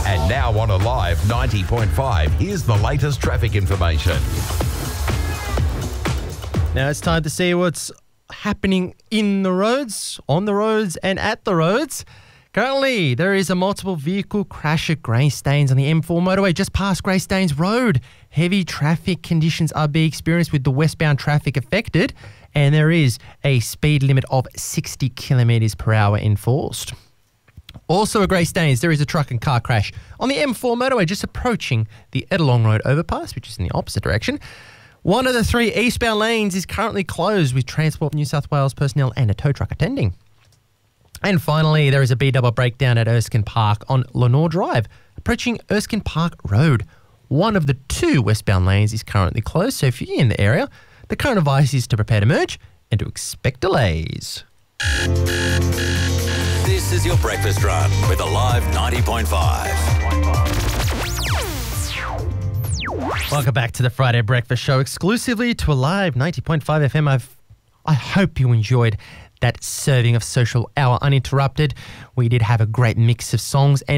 And now on Alive 90.5, here's the latest traffic information. Now it's time to see what's happening in the roads, on the roads and at the roads. Currently, there is a multiple vehicle crash at Greystanes on the M4 motorway just past Greystanes Road. Heavy traffic conditions are being experienced with the westbound traffic affected, and there is a speed limit of 60 kilometres per hour enforced. Also at Greystanes, there is a truck and car crash on the M4 motorway just approaching the Edelong Road overpass, which is in the opposite direction. One of the three eastbound lanes is currently closed with Transport New South Wales personnel and a tow truck attending. And finally, there is a B-double breakdown at Erskine Park on Lenore Drive, approaching Erskine Park Road. One of the two westbound lanes is currently closed, so if you're in the area, the current advice is to prepare to merge and to expect delays. This is your breakfast run with Alive 90.5. Welcome back to the Friday Breakfast Show, exclusively to Alive 90.5 FM. I hope you enjoyed that serving of Social Hour Uninterrupted. We did have a great mix of songs and